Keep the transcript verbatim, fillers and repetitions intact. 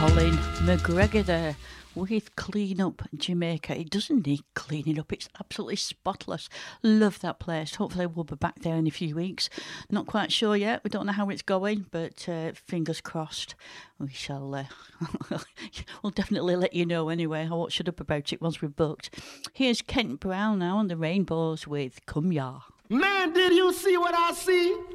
Colin McGregor there with Clean Up Jamaica. It doesn't need cleaning up, it's absolutely spotless. Love that place. Hopefully we'll be back there in a few weeks. Not quite sure yet, we don't know how it's going, but uh, fingers crossed. We shall uh, we'll definitely let you know anyway. I won't shut up about it once we've booked. Here's Kent Brown now on the Rainbows with Come Ya. Man, did you see what I see?